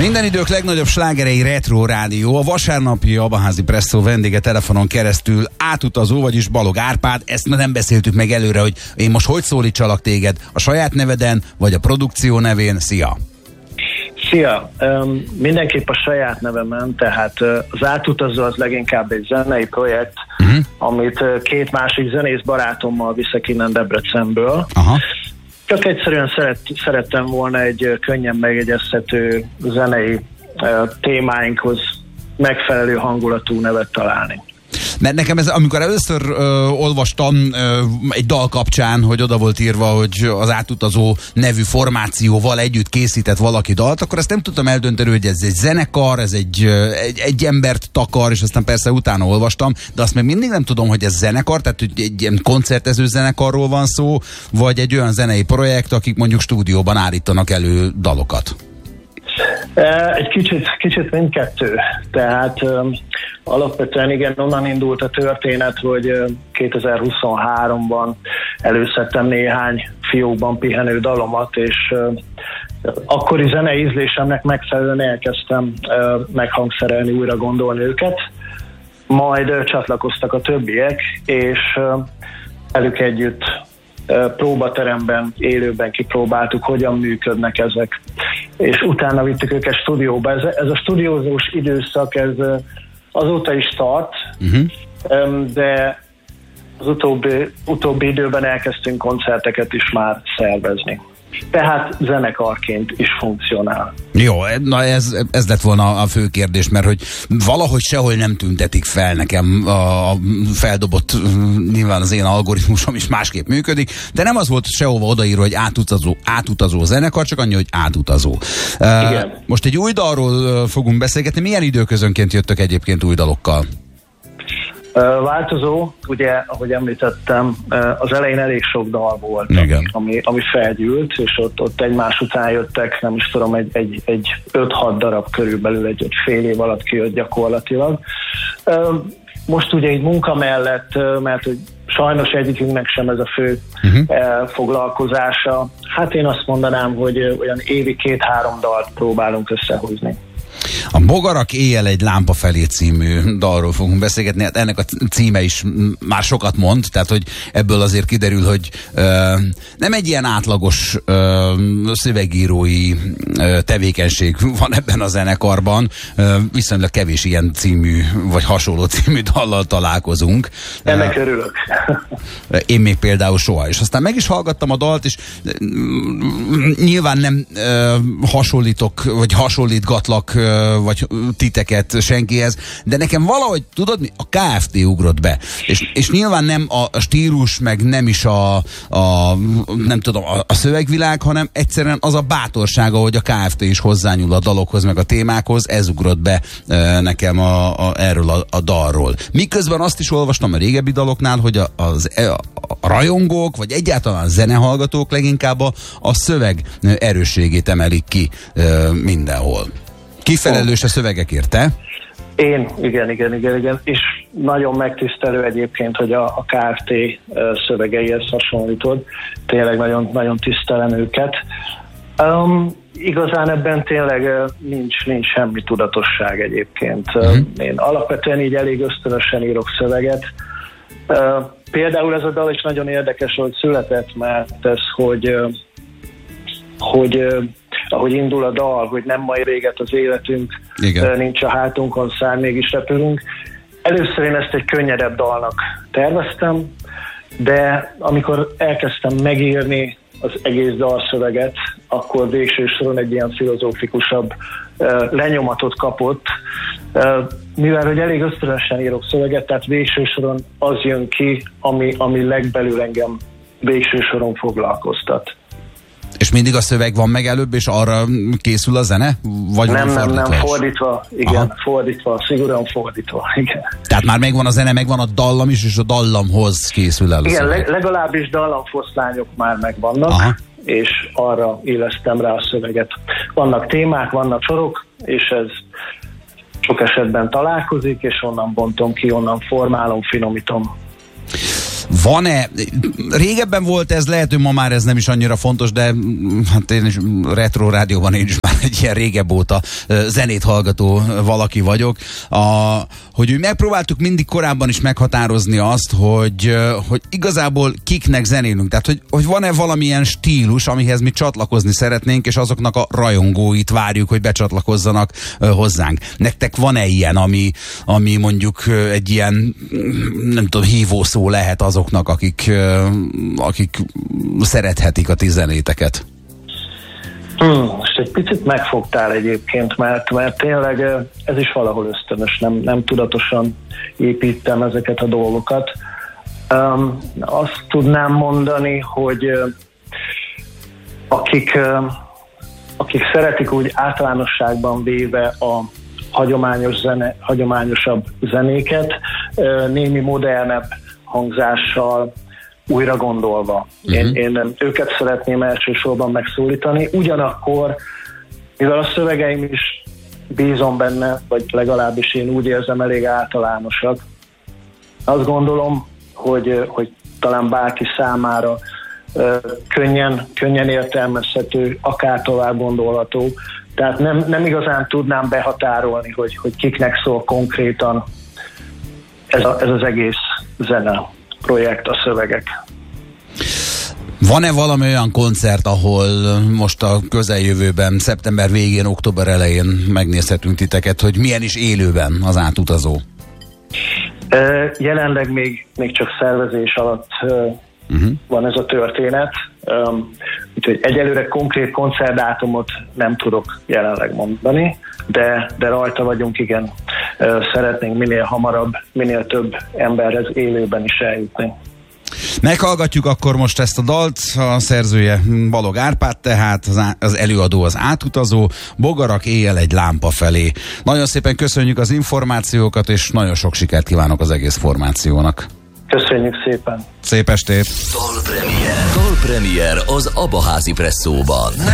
Minden idők legnagyobb slágerei Retro Rádió. A vasárnapi Abaházi Presszó vendége telefonon keresztül átutazó, vagyis Balog Árpád. Ezt nem beszéltük meg előre, hogy én most hogy szólítsalak téged, a saját neveden, vagy a produkció nevén. Szia! Szia! Mindenképp a saját nevemen, tehát az Átutazó az leginkább egy zenei projekt, amit két másik zenész barátommal viszek innen Debrecenből. Aha. Csak egyszerűen szerettem volna egy könnyen megjegyezhető zenei témáinkhoz megfelelő hangulatú nevet találni. Mert nekem ez, amikor először olvastam egy dal kapcsán, hogy oda volt írva, hogy az Átutazó nevű formációval együtt készített valaki dalt, akkor ezt nem tudtam eldönteni, hogy ez egy zenekar, ez egy embert takar, és aztán persze utána olvastam, de azt még mindig nem tudom, hogy ez zenekar, tehát hogy egy ilyen koncertező zenekarról van szó, vagy egy olyan zenei projekt, akik mondjuk stúdióban állítanak elő dalokat. Egy kicsit mindkettő. Tehát alapvetően igen, onnan indult a történet, hogy 2023-ban előszedtem néhány fiókban pihenő dalomat, és akkori zenei ízlésemnek megfelelően elkezdtem meghangszerelni, újra gondolni őket. Majd csatlakoztak a többiek, és velük együtt próbateremben, élőben kipróbáltuk, hogyan működnek ezek. És utána vittük őket stúdióba. Ez a stúdiózós időszak, ez azóta is tart, de az utóbbi időben elkezdtünk koncerteket is már szervezni. Tehát zenekarként is funkcionál. Jó, na ez lett volna a fő kérdés, mert hogy valahogy sehol nem tüntetik fel nekem a feldobott, nyilván az én algoritmusom is másképp működik, de nem az volt sehova odaírva, hogy átutazó zenekar, csak annyi, hogy átutazó. Igen. Most egy új dalról fogunk beszélgetni. Milyen időközönként jöttök egyébként új dalokkal? Változó, ugye, ahogy említettem, az elején elég sok dal volt, ami felgyűlt, és ott egymás után jöttek, nem is tudom, egy 5-6 darab körülbelül egy fél év alatt kijött gyakorlatilag. Most ugye egy munka mellett, mert hogy sajnos egyikünknek sem ez a fő foglalkozása, hát én azt mondanám, hogy olyan évi 2-3 dalt próbálunk összehozni. A Bogarak éjjel egy lámpa felé című dalról fogunk beszélgetni. Hát ennek a címe is már sokat mond, tehát hogy ebből azért kiderül, hogy nem egy ilyen átlagos szövegírói tevékenység van ebben a zenekarban. Viszonylag kevés ilyen című, vagy hasonló című dallal találkozunk. Ennek örülök. Én még például soha. És aztán meg is hallgattam a dalt, és nyilván nem hasonlítok, vagy hasonlítgatlak vagy titeket senkihez, de nekem valahogy, tudod mi? A Kft. Ugrott be. És nyilván nem a stílus, meg nem is nem tudom, a szövegvilág, hanem egyszerűen az a bátorsága, hogy a Kft. Is hozzányúl a dalokhoz, meg a témákhoz, ez ugrott be nekem erről a dalról. Miközben azt is olvastam a régebbi daloknál, hogy a rajongók, vagy egyáltalán a zenehallgatók leginkább a szöveg erősségét emelik ki mindenhol. Ki felelős a szövegekért, te? Én, igen. És nagyon megtisztelő egyébként, hogy a Kft. Szövegeihez hasonlítod. Tényleg nagyon, nagyon tisztelem őket. Igazán ebben tényleg nincs semmi tudatosság egyébként. Én alapvetően így elég ösztönösen írok szöveget. Például ez a dal is nagyon érdekes, hogy született, mert ez, hogy ahogy indul a dal, hogy nem majd véget az életünk, igen, nincs a hátunkon szár, mégis repülünk. Először én ezt egy könnyedebb dalnak terveztem, de amikor elkezdtem megírni az egész dalszöveget, akkor végső soron egy ilyen filozófikusabb lenyomatot kapott, mivel hogy elég ösztönösen írok szöveget, tehát végső soron az jön ki, ami legbelül engem végső soron foglalkoztat. És mindig a szöveg van meg előbb, és arra készül a zene? Vagy nem, fordítva. Igen, aha, fordítva, szigorúan fordítva, igen. Tehát már megvan a zene, megvan a dallam is, és a dallamhoz készül el a igen, szöveg. Legalábbis dallamfoszlányok már megvannak, aha, és arra illesztem rá a szöveget. Vannak témák, vannak sorok, és ez sok esetben találkozik, és onnan bontom ki, onnan formálom, finomítom. Van-e, régebben volt ez, lehet, hogy ma már ez nem is annyira fontos, de hát én is Retro Rádióban én is már egy ilyen régebb óta zenét hallgató valaki vagyok, hogy megpróbáltuk mindig korábban is meghatározni azt, hogy igazából kiknek zenélünk. Tehát, hogy van-e valamilyen stílus, amihez mi csatlakozni szeretnénk, és azoknak a rajongóit várjuk, hogy becsatlakozzanak hozzánk. Nektek van-e ilyen, ami mondjuk egy ilyen, nem tudom, hívószó lehet azoknak, akik szerethetik a ti zenéteket? Most egy picit megfogtál egyébként, mert tényleg ez is valahol ösztönös, nem tudatosan építem ezeket a dolgokat. Azt tudnám mondani, hogy akik szeretik úgy általánosságban véve a hagyományosabb zenéket, némi modernebb hangzással, újra gondolva. Én őket szeretném elsősorban megszólítani. Ugyanakkor, mivel a szövegeim is, bízom benne, vagy legalábbis én úgy érzem, elég általánosak, azt gondolom, hogy talán bárki számára könnyen értelmezhető, akár tovább gondolható. Tehát nem igazán tudnám behatárolni, hogy kiknek szól konkrétan ez az egész zene projekt, a szövegek. Van-e valami olyan koncert, ahol most a közeljövőben, szeptember végén, október elején megnézhetünk titeket, hogy milyen is élőben az átutazó? Jelenleg még csak szervezés alatt van ez a történet, úgyhogy egyelőre konkrét koncertdátumot nem tudok jelenleg mondani, de rajta vagyunk, igen. Szeretnénk minél hamarabb, minél több emberhez élőben is eljutni. Meghallgatjuk akkor most ezt a dalt, a szerzője Balog Árpád, tehát az előadó az átutazó, Bogarak éjjel egy lámpa felé. Nagyon szépen köszönjük az információkat, és nagyon sok sikert kívánok az egész formációnak. Köszönjük szépen! Szép estét! Dalpremier az Abaházi Presszóban.